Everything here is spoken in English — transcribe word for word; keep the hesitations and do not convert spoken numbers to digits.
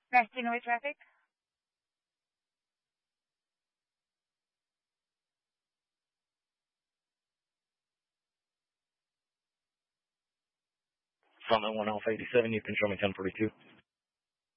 Pastanoi traffic. Summit one Alpha eighty-seven, you can show me ten forty-two.